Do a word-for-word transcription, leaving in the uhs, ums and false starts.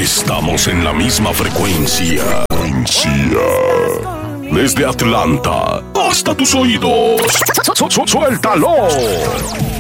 Estamos en la misma frecuencia. Desde Atlanta hasta tus oídos. Su- su- Suéltalo.